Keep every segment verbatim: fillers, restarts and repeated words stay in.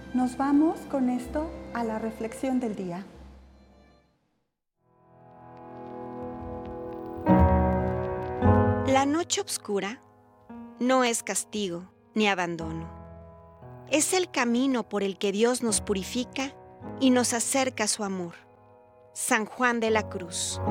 Nos vamos con esto a la reflexión del día. La noche oscura no es castigo ni abandono. Es el camino por el que Dios nos purifica y nos acerca a su amor. San Juan de la Cruz.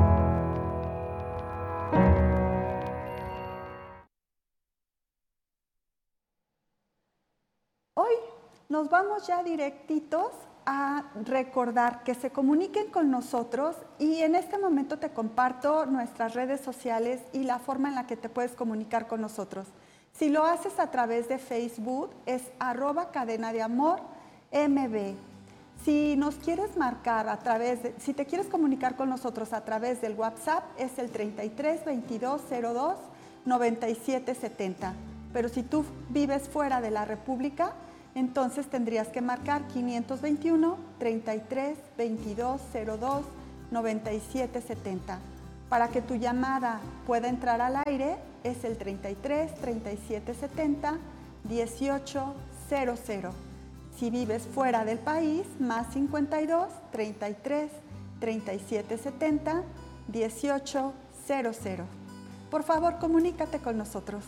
Hoy nos vamos ya directitos a recordar que se comuniquen con nosotros y en este momento te comparto nuestras redes sociales y la forma en la que te puedes comunicar con nosotros. Si lo haces a través de Facebook es arroba cadena de amor mb. Si nos quieres marcar a través de, si te quieres comunicar con nosotros a través del WhatsApp es el treinta y tres veintidós cero dos noventa y siete setenta. Pero si tú vives fuera de la República, entonces tendrías que marcar quinientos veintiuno, treinta y tres, veintidós, cero dos, noventa y siete setenta. Para que tu llamada pueda entrar al aire es el treinta y tres, treinta y siete setenta, dieciocho cero cero. Si vives fuera del país, más cincuenta y dos, treinta y tres, treinta y siete setenta, dieciocho cero cero. Por favor, comunícate con nosotros.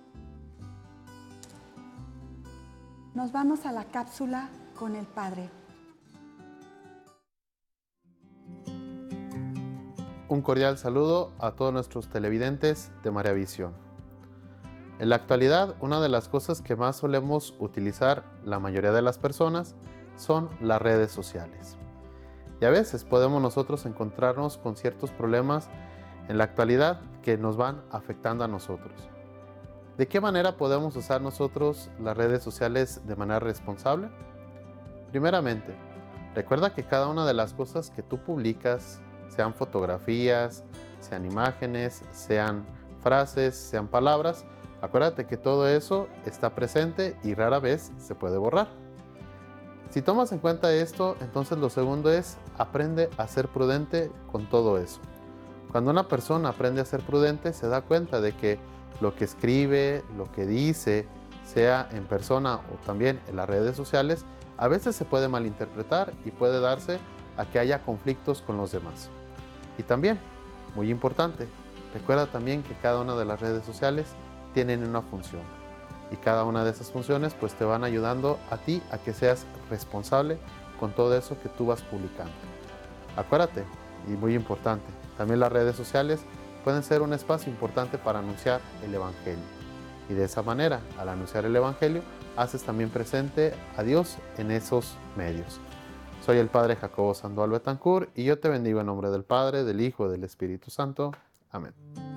Nos vamos a la cápsula con el Padre. Un cordial saludo a todos nuestros televidentes de María Visión. En la actualidad, una de las cosas que más solemos utilizar la mayoría de las personas son las redes sociales. Y a veces podemos nosotros encontrarnos con ciertos problemas en la actualidad que nos van afectando a nosotros. ¿De qué manera podemos usar nosotros las redes sociales de manera responsable? Primeramente, recuerda que cada una de las cosas que tú publicas, sean fotografías, sean imágenes, sean frases, sean palabras, acuérdate que todo eso está presente y rara vez se puede borrar. Si tomas en cuenta esto, entonces lo segundo es, aprende a ser prudente con todo eso. Cuando una persona aprende a ser prudente, se da cuenta de que lo que escribe, lo que dice, sea en persona o también en las redes sociales, a veces se puede malinterpretar y puede darse a que haya conflictos con los demás. Y también, muy importante, recuerda también que cada una de las redes sociales tienen una función. Y cada una de esas funciones pues te van ayudando a ti a que seas responsable con todo eso que tú vas publicando. Acuérdate, y muy importante, también las redes sociales pueden ser un espacio importante para anunciar el Evangelio. Y de esa manera, al anunciar el Evangelio, haces también presente a Dios en esos medios. Soy el Padre Jacobo Sandoval Betancourt y yo te bendigo en nombre del Padre, del Hijo y del Espíritu Santo. Amén.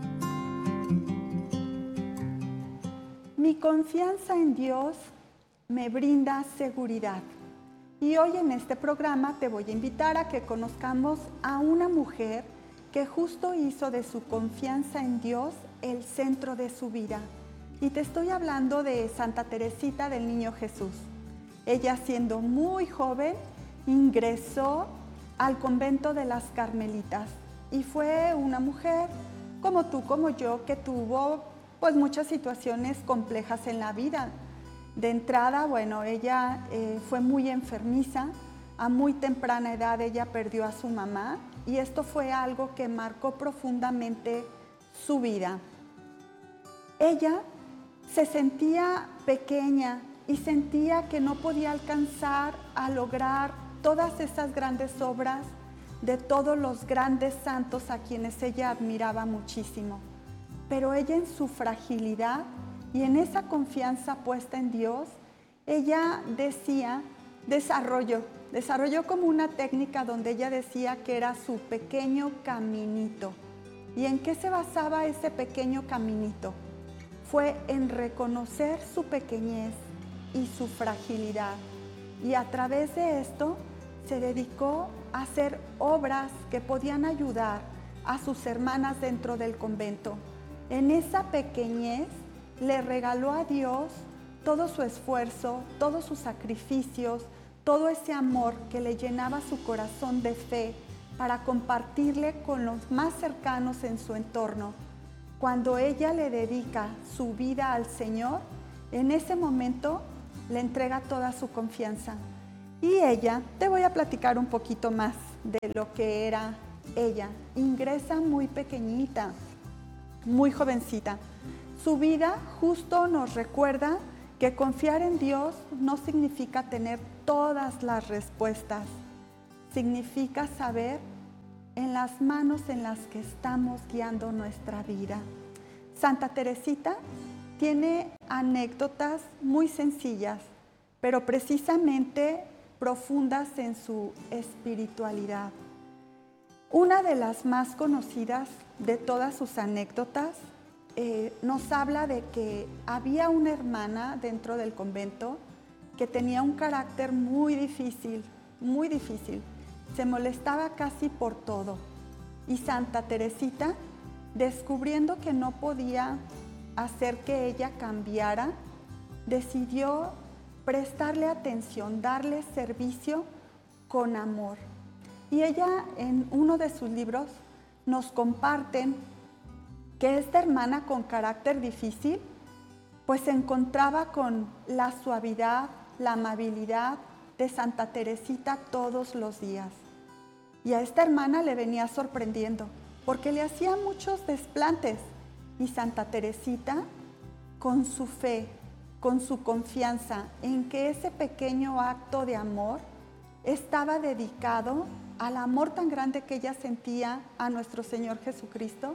Mi confianza en Dios me brinda seguridad. Y hoy en este programa te voy a invitar a que conozcamos a una mujer que justo hizo de su confianza en Dios el centro de su vida. Y te estoy hablando de Santa Teresita del Niño Jesús. Ella, siendo muy joven, ingresó al convento de las Carmelitas y fue una mujer como tú, como yo, que tuvo pues muchas situaciones complejas en la vida. De entrada, bueno, ella eh, fue muy enfermiza. A muy temprana edad ella perdió a su mamá y esto fue algo que marcó profundamente su vida. Ella se sentía pequeña y sentía que no podía alcanzar a lograr todas esas grandes obras de todos los grandes santos a quienes ella admiraba muchísimo. Pero ella, en su fragilidad y en esa confianza puesta en Dios, ella decía, desarrolló, desarrolló como una técnica donde ella decía que era su pequeño caminito. ¿Y en qué se basaba ese pequeño caminito? Fue en reconocer su pequeñez y su fragilidad. Y a través de esto se dedicó a hacer obras que podían ayudar a sus hermanas dentro del convento. En esa pequeñez le regaló a Dios todo su esfuerzo, todos sus sacrificios, todo ese amor que le llenaba su corazón de fe para compartirle con los más cercanos en su entorno. Cuando ella le dedica su vida al Señor, en ese momento le entrega toda su confianza. Y ella, te voy a platicar un poquito más de lo que era ella. Ingresa muy pequeñita, muy jovencita. Su vida justo nos recuerda que confiar en Dios no significa tener todas las respuestas. Significa saber en las manos en las que estamos guiando nuestra vida. Santa Teresita tiene anécdotas muy sencillas, pero precisamente profundas en su espiritualidad. Una de las más conocidas de todas sus anécdotas eh, nos habla de que había una hermana dentro del convento que tenía un carácter muy difícil, muy difícil. Se molestaba casi por todo. Y Santa Teresita, descubriendo que no podía hacer que ella cambiara, decidió prestarle atención, darle servicio con amor. Y ella en uno de sus libros nos comparten que esta hermana con carácter difícil pues se encontraba con la suavidad, la amabilidad de Santa Teresita todos los días. Y a esta hermana le venía sorprendiendo porque le hacía muchos desplantes y Santa Teresita, con su fe, con su confianza en que ese pequeño acto de amor estaba dedicado al amor tan grande que ella sentía a nuestro Señor Jesucristo,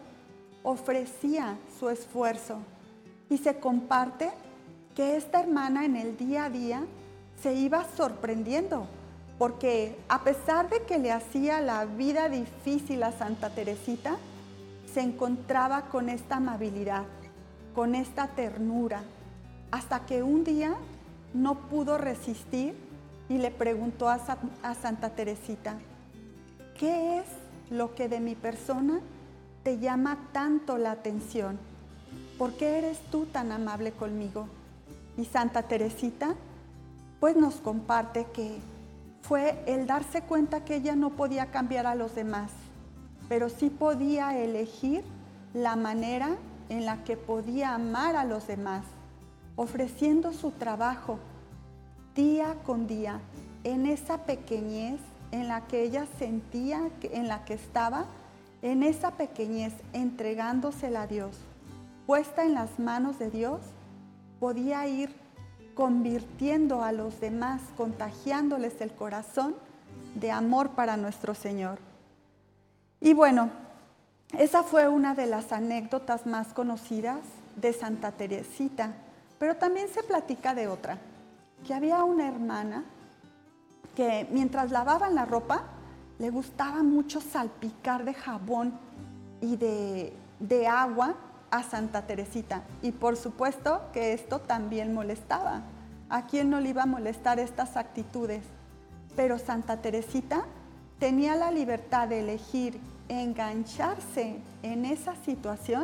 ofrecía su esfuerzo. Y se comparte que esta hermana en el día a día se iba sorprendiendo, porque a pesar de que le hacía la vida difícil a Santa Teresita, se encontraba con esta amabilidad, con esta ternura, hasta que un día no pudo resistir y le preguntó a, Sa- a Santa Teresita, ¿qué es lo que de mi persona te llama tanto la atención? ¿Por qué eres tú tan amable conmigo? Y Santa Teresita pues nos comparte que fue el darse cuenta que ella no podía cambiar a los demás, pero sí podía elegir la manera en la que podía amar a los demás, ofreciendo su trabajo día con día en esa pequeñez en la que ella sentía, en la que estaba, en esa pequeñez entregándosela a Dios, puesta en las manos de Dios, podía ir convirtiendo a los demás, contagiándoles el corazón de amor para nuestro Señor. Y bueno, esa fue una de las anécdotas más conocidas de Santa Teresita, pero también se platica de otra, que había una hermana que mientras lavaban la ropa, le gustaba mucho salpicar de jabón y de, de agua a Santa Teresita. Y por supuesto que esto también molestaba. ¿A quién no le iba a molestar estas actitudes? Pero Santa Teresita tenía la libertad de elegir engancharse en esa situación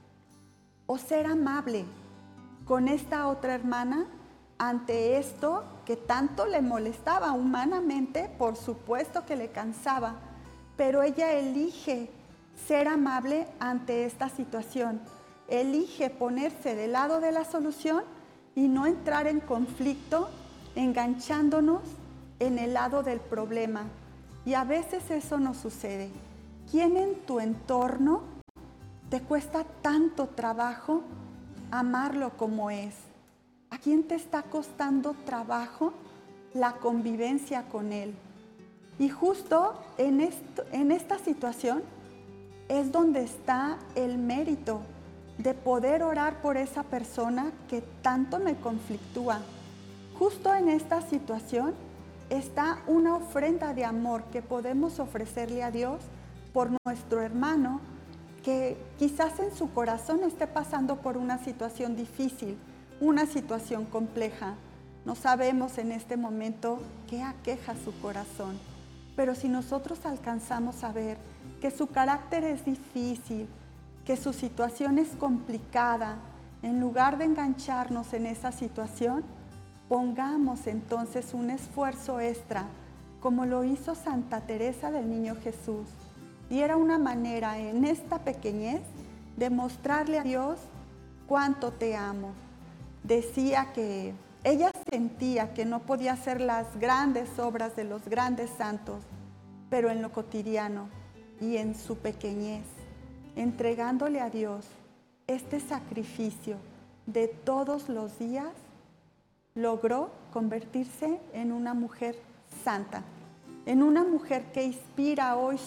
o ser amable con esta otra hermana ante esto que tanto le molestaba humanamente. Por supuesto que le cansaba, pero ella elige ser amable ante esta situación, elige ponerse del lado de la solución y no entrar en conflicto enganchándonos en el lado del problema. Y a veces eso nos sucede. ¿Quién en tu entorno te cuesta tanto trabajo amarlo como es? ¿A quién te está costando trabajo la convivencia con él? Y justo en, esto, en esta situación es donde está el mérito de poder orar por esa persona que tanto me conflictúa. Justo en esta situación está una ofrenda de amor que podemos ofrecerle a Dios por nuestro hermano que quizás en su corazón esté pasando por una situación difícil, una situación compleja. No sabemos en este momento qué aqueja su corazón, pero si nosotros alcanzamos a ver que su carácter es difícil, que su situación es complicada, en lugar de engancharnos en esa situación, pongamos entonces un esfuerzo extra, como lo hizo Santa Teresa del Niño Jesús. Y era una manera en esta pequeñez de mostrarle a Dios cuánto te amo. Decía que ella se sentía que no podía hacer las grandes obras de los grandes santos, pero en lo cotidiano y en su pequeñez, entregándole a Dios este sacrificio de todos los días, logró convertirse en una mujer santa, en una mujer que inspira hoy